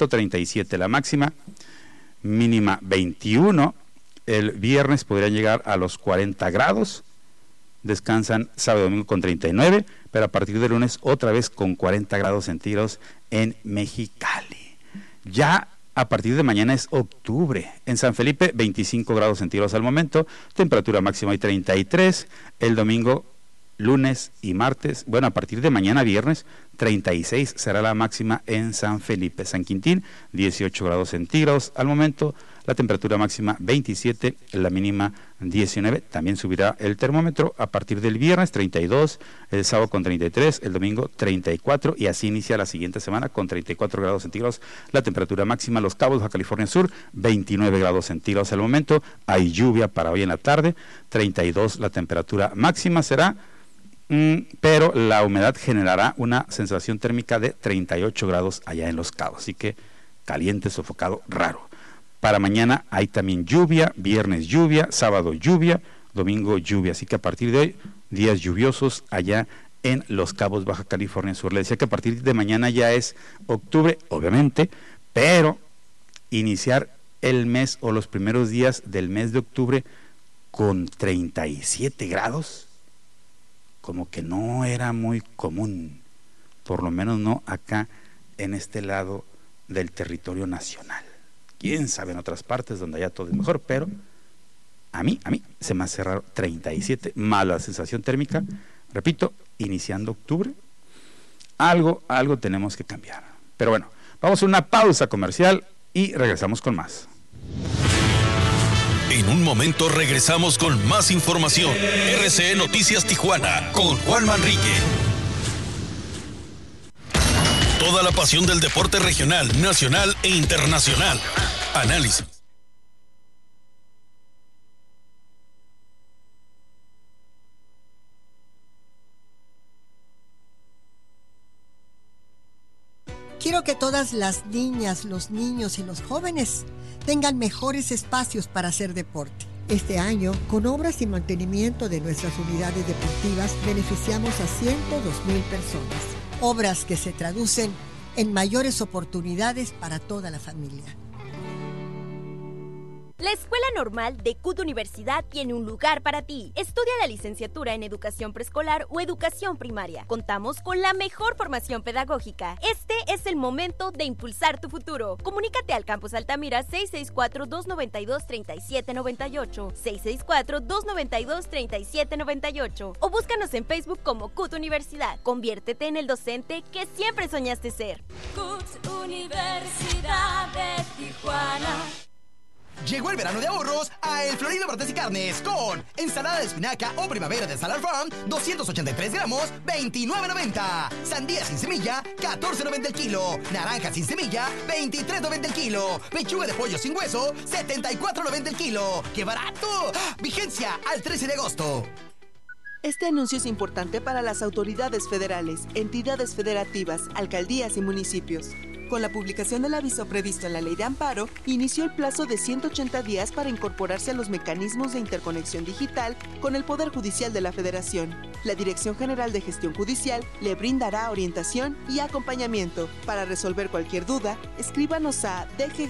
Rosarito 37 la máxima, mínima 21. El viernes podrían llegar a los 40 grados, descansan sábado y domingo con 39, pero a partir de lunes otra vez con 40 grados centígrados en Mexicali. Ya a partir de mañana es octubre. En San Felipe 25 grados centígrados al momento, temperatura máxima de 33, el domingo, lunes y martes, bueno, a partir de mañana viernes 36 será la máxima en San Felipe. San Quintín 18 grados centígrados al momento, la temperatura máxima 27, la mínima 19, también subirá el termómetro a partir del viernes 32, el sábado con 33, el domingo 34 y así inicia la siguiente semana con 34 grados centígrados, la temperatura máxima. Los Cabos, Baja California Sur, 29 grados centígrados al momento, hay lluvia para hoy en la tarde, 32 la temperatura máxima será, pero la humedad generará una sensación térmica de 38 grados allá en Los Cabos, así que caliente, sofocado, raro. Para mañana hay también lluvia, viernes lluvia, sábado lluvia, domingo lluvia, así que a partir de hoy, días lluviosos allá en Los Cabos, Baja California Sur. Le decía que a partir de mañana ya es octubre, obviamente, pero iniciar el mes o los primeros días del mes de octubre con 37 grados, como que no era muy común, por lo menos no acá en este lado del territorio nacional. Quién sabe en otras partes donde allá todo es mejor, pero a mí se me hace raro 37, más la sensación térmica, repito, iniciando octubre, algo tenemos que cambiar. Pero bueno, vamos a una pausa comercial y regresamos con más. En un momento regresamos con más información. RCE Noticias Tijuana con Juan Manrique. Toda la pasión del deporte regional, nacional e internacional. Análisis. Quiero que todas las niñas, los niños y los jóvenes tengan mejores espacios para hacer deporte. Este año, con obras y mantenimiento de nuestras unidades deportivas, beneficiamos a 102,000 personas. Obras que se traducen en mayores oportunidades para toda la familia. La Escuela Normal de CUT Universidad tiene un lugar para ti. Estudia la licenciatura en Educación Preescolar o Educación Primaria. Contamos con la mejor formación pedagógica. Este es el momento de impulsar tu futuro. Comunícate al Campus Altamira 664-292-3798, 664-292-3798 o búscanos en Facebook como CUT Universidad. Conviértete en el docente que siempre soñaste ser. CUT Universidad de Tijuana. Llegó el verano de ahorros a El Florido Bartes y Carnes con ensalada de espinaca o primavera de Salar Farm, 283 gramos, $29.90. Sandía sin semilla, $14.90 el kilo. Naranja sin semilla, $23.90 el kilo. Pechuga de pollo sin hueso, $74.90 el kilo. ¡Qué barato! Vigencia al 13 de agosto. Este anuncio es importante para las autoridades federales, entidades federativas, alcaldías y municipios. Con la publicación del aviso previsto en la Ley de Amparo, inició el plazo de 180 días para incorporarse a los mecanismos de interconexión digital con el Poder Judicial de la Federación. La Dirección General de Gestión Judicial le brindará orientación y acompañamiento. Para resolver cualquier duda, escríbanos a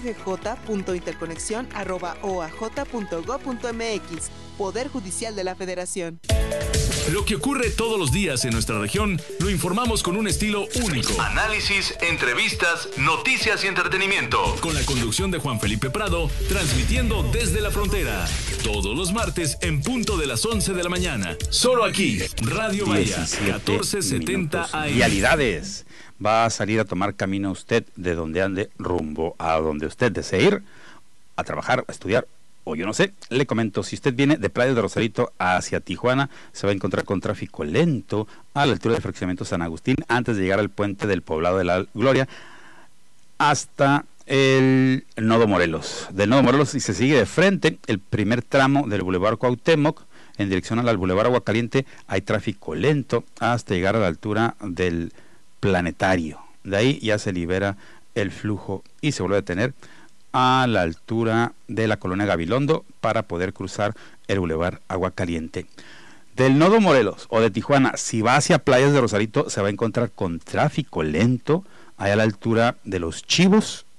dggj.interconexión@oaj.gov.mx. Poder Judicial de la Federación. Lo que ocurre todos los días en nuestra región lo informamos con un estilo único. Análisis, entrevistas, noticias y entretenimiento. Con la conducción de Juan Felipe Prado, transmitiendo desde la frontera. Todos los martes en punto de las 11 de la mañana. Solo aquí, Radio Bahía, 1470 AM. Vialidades. Va a salir a tomar camino usted de donde ande rumbo a donde usted desee ir, a trabajar, a estudiar, o yo no sé. Le comento, si usted viene de Playa de Rosarito hacia Tijuana, se va a encontrar con tráfico lento a la altura del fraccionamiento San Agustín, antes de llegar al puente del Poblado de la Gloria, hasta el Nodo Morelos. Del Nodo Morelos, y se sigue de frente, el primer tramo del Boulevard Cuauhtémoc, en dirección al Boulevard Aguacaliente, hay tráfico lento hasta llegar a la altura del Planetario. De ahí ya se libera el flujo y se vuelve a detener a la altura de la colonia Gabilondo para poder cruzar el Boulevard Aguacaliente. Del Nodo Morelos o de Tijuana, si va hacia Playas de Rosarito, se va a encontrar con tráfico lento allá a la altura de Los Chivos